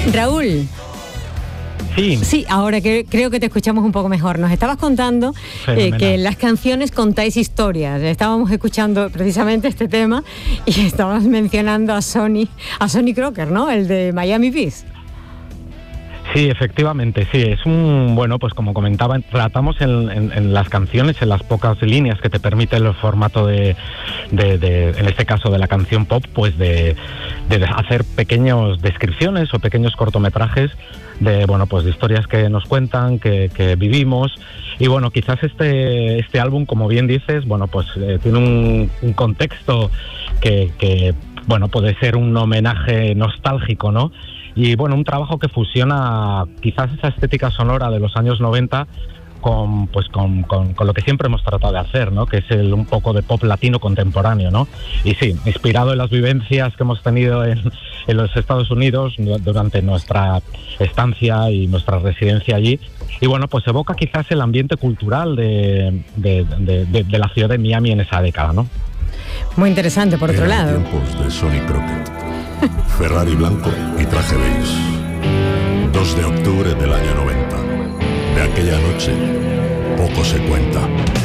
Raúl. Sí, ahora que creo que te escuchamos un poco mejor. Nos estabas contando que en las canciones contáis historias. Estábamos escuchando precisamente este tema y estabas mencionando a Sonny Crocker, ¿no? El de Miami Vice. Sí, efectivamente, sí. Es pues como comentaba, tratamos en las canciones, en las pocas líneas que te permite el formato de en este caso de la canción pop, pues de hacer pequeñas descripciones o pequeños cortometrajes de historias que nos cuentan, que vivimos. Y bueno, quizás este álbum, como bien dices, tiene un contexto que puede ser un homenaje nostálgico, ¿no? Y un trabajo que fusiona quizás esa estética sonora de los años 90 con lo que siempre hemos tratado de hacer, ¿no? Que es un poco de pop latino contemporáneo, ¿no? Y sí, inspirado en las vivencias que hemos tenido en los Estados Unidos durante nuestra estancia y nuestra residencia allí. Y evoca quizás el ambiente cultural de la ciudad de Miami en esa década, ¿no? Muy interesante, por otro lado. Tiempos de Sonny Crocker. Ferrari blanco y traje beige. 2 de octubre del año 90. De aquella noche, poco se cuenta.